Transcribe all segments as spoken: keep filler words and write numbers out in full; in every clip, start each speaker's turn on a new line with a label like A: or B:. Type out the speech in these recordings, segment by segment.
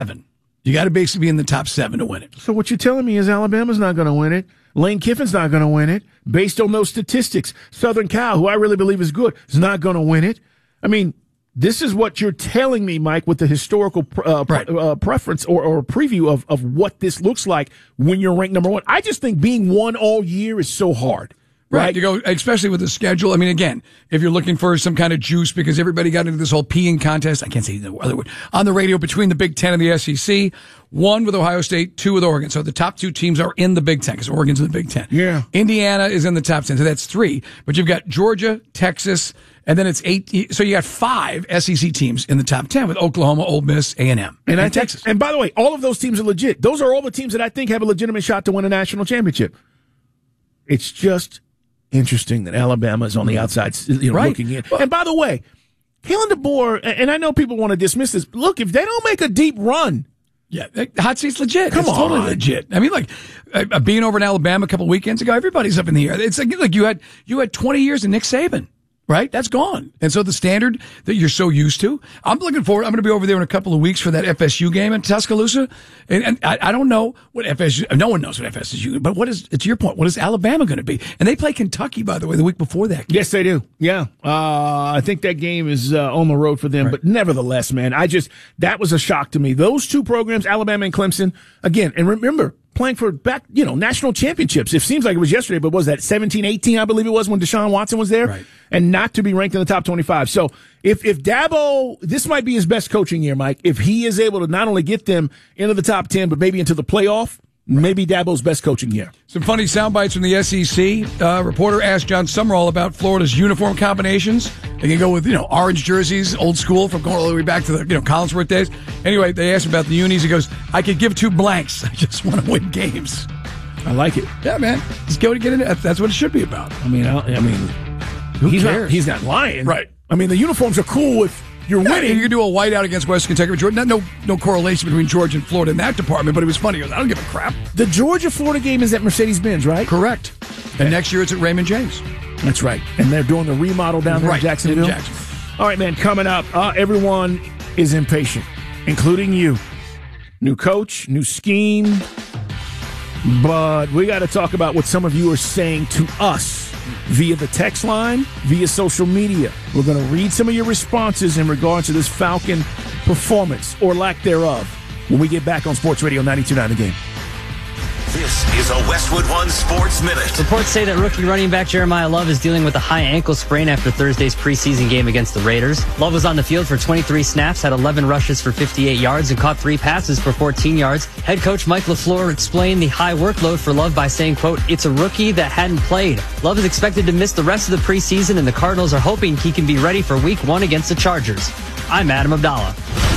A: seven. You got to basically be in the top seven to win it.
B: So what you're telling me is Alabama's not going to win it. Lane Kiffin's not going to win it. Based on those statistics, Southern Cal, who I really believe is good, is not going to win it. I mean, this is what you're telling me, Mike, with the historical uh,
A: right.
B: uh, preference or, or preview of, of what this looks like when you're ranked number one. I just think being one all year is so hard.
A: Right.
B: Right.
A: You go, especially with the schedule. I mean, again, if you're looking for some kind of juice because everybody got into this whole peeing contest, I can't say the other word, on the radio between the Big Ten and the S E C, one with Ohio State, two with Oregon. So the top two teams are in the Big Ten because Oregon's in the Big Ten.
B: Yeah.
A: Indiana is in the top ten. So that's three. But you've got Georgia, Texas, and then it's eight. So you got five S E C teams in the top ten with Oklahoma, Ole Miss, A and M,
B: and,
A: and
B: I
A: Texas.
B: Think, and by the way, all of those teams are legit. Those are all the teams that I think have a legitimate shot to win a national championship. It's just interesting that Alabama is on the outside, you know,
A: right.
B: looking in. And by the way, Kalen DeBoer, and I know people want to dismiss this. Look, if they don't make a deep run,
A: yeah, hot seat's legit.
B: Come
A: it's
B: on,
A: totally legit. I mean, like uh, being over in Alabama a couple weekends ago, everybody's up in the air. It's like like you had you had twenty years of Nick Saban. Right? That's gone. And so the standard that you're so used to, I'm looking forward. I'm going to be over there in a couple of weeks for that F S U game in Tuscaloosa. And, and I, I don't know what F S U, no one knows what F S U, but what is, to your point, what is Alabama going to be? And they play Kentucky, by the way, the week before that game.
B: Yes, they do. Yeah. Uh, I think that game is uh, on the road for them. Right. But nevertheless, man, I just, that was a shock to me. Those two programs, Alabama and Clemson, again, and remember, playing for back, you know, national championships. It seems like it was yesterday, but what was that seventeen, eighteen, I believe it was when Deshaun Watson was there,
A: right.
B: and not to be ranked in the top twenty-five. So if, if Dabo, this might be his best coaching year, Mike, if he is able to not only get them into the top ten, but maybe into the playoff, right. maybe Dabo's best coaching year.
A: Some funny sound bites from the S E C. Uh, reporter asked John Summerall about Florida's uniform combinations. They can go with, you know, orange jerseys, old school, from going all the way back to the, you know, Collinsworth days. Anyway, they asked about the unis. He goes, I could give two blanks. I just want to win games.
B: I like it.
A: Yeah, man. Just go to get in it. That's what it should be about.
B: I mean, I, I mean,
A: who
B: he's
A: cares?
B: Not, he's not lying.
A: Right.
B: I mean, the uniforms are cool if you're
A: yeah,
B: winning.
A: You can do a whiteout against Western Kentucky. Georgia. No, no correlation between Georgia and Florida in that department, but it was funny. He goes, I don't give a crap.
B: The Georgia-Florida game is at Mercedes-Benz, right?
A: Correct. And next year it's at Raymond James.
B: That's right. And they're doing the remodel down there
A: right.
B: in Jacksonville.
A: In Jacksonville.
B: All right, man, coming up, uh, everyone is impatient, including you. New coach, new scheme. But we got to talk about what some of you are saying to us via the text line, via social media. We're going to read some of your responses in regards to this Falcon performance or lack thereof when we get back on Sports Radio ninety-two point nine The Game.
C: This is a Westwood One Sports Minute.
D: Reports say that rookie running back Jeremiah Love is dealing with a high ankle sprain after Thursday's preseason game against the Raiders. Love was on the field for twenty-three snaps, had eleven rushes for fifty-eight yards, and caught three passes for fourteen yards. Head coach Mike LaFleur explained the high workload for Love by saying, quote, it's a rookie that hadn't played. Love is expected to miss the rest of the preseason, and the Cardinals are hoping he can be ready for week one against the Chargers. I'm Adam Abdallah.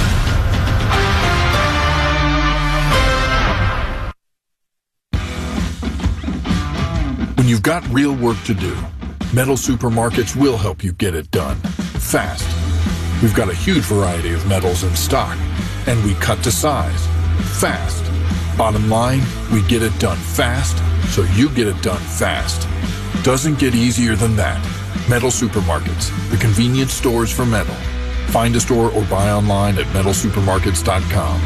E: When you've got real work to do, Metal Supermarkets will help you get it done fast. We've got a huge variety of metals in stock, and we cut to size fast. Bottom line, we get it done fast, so you get it done fast. Doesn't get easier than that. Metal Supermarkets, the convenience stores for metal. Find a store or buy online at metal supermarkets dot com.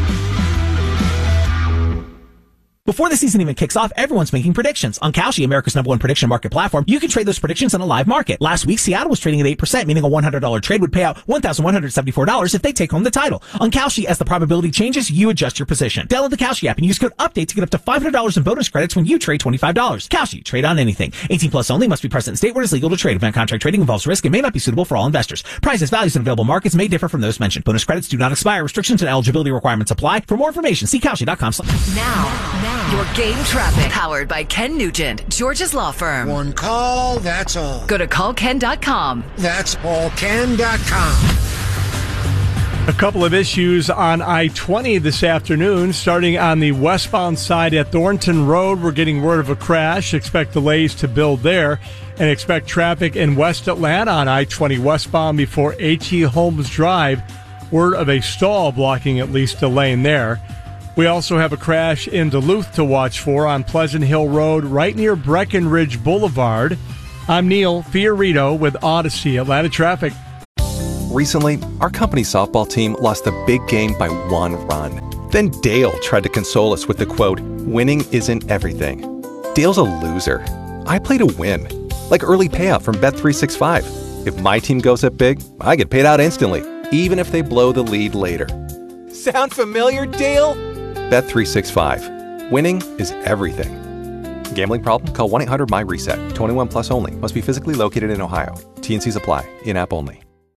F: Before the season even kicks off, everyone's making predictions. On Kalshi, America's number one prediction market platform, you can trade those predictions on a live market. Last week, Seattle was trading at eight percent, meaning a one hundred dollars trade would pay out one thousand one hundred seventy-four dollars if they take home the title. On Kalshi, as the probability changes, you adjust your position. Download the Kalshi app and use code UPDATE to get up to five hundred dollars in bonus credits when you trade twenty-five dollars. Kalshi, trade on anything. eighteen plus only, must be present in state where it is legal to trade. Event contract trading involves risk and may not be suitable for all investors. Prices, values, and available markets may differ from those mentioned. Bonus credits do not expire. Restrictions and eligibility requirements apply. For more information, see Kalshi dot com.
G: Now, now, your game traffic. Powered by Ken Nugent, George's Law Firm.
H: One call, that's all.
G: Go to call ken dot com.
H: That's all ken dot com.
I: A couple of issues on I twenty this afternoon. Starting on the westbound side at Thornton Road, we're getting word of a crash. Expect delays to build there. And expect traffic in West Atlanta on I twenty westbound before H E. Holmes Drive. Word of a stall blocking at least a lane there. We also have a crash in Duluth to watch for on Pleasant Hill Road right near Breckenridge Boulevard. I'm Neil Fiorito with Odyssey Atlanta Traffic.
J: Recently, our company softball team lost a big game by one run. Then Dale tried to console us with the quote, "Winning isn't everything." Dale's a loser. I play to win. Like early payout from Bet three sixty-five. If my team goes up big, I get paid out instantly, even if they blow the lead later. Sound familiar, Dale? Bet three sixty-five. Winning is everything. Gambling problem? Call one eight hundred M Y RESET. twenty-one plus only. Must be physically located in Ohio. T and Cs apply. In-app only.